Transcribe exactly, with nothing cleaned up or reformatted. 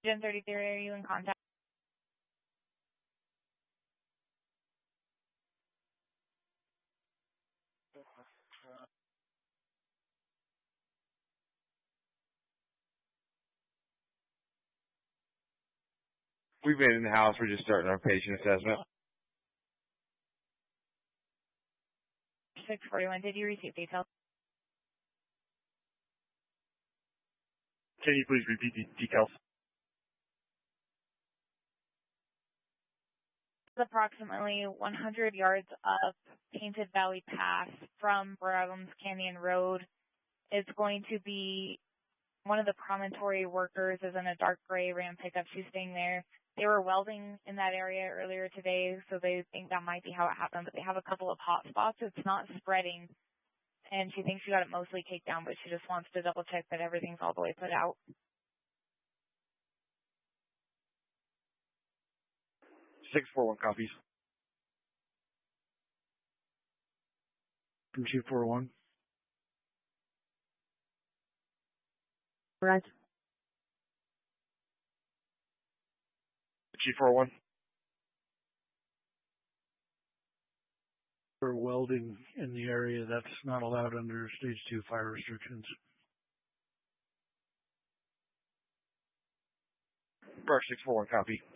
Gen thirty-three, are you in contact? We've been in the house. We're just starting our patient assessment. six forty-one, did you receive details? Can you please repeat the details? Approximately one hundred yards up Painted Valley Pass from Browns Canyon Road. It's going to be one of the promontory workers is in a dark gray Ram pickup. She's staying there. They were welding in that area earlier today, so they think that might be how it happened, but they have a couple of hot spots. It's not spreading, and she thinks she got it mostly caked down, but she just wants to double check that everything's all the way put out. six four one copies. From two four one. Right. two four one. For welding in the area, that's not allowed under stage two fire restrictions. Brush six four one copy.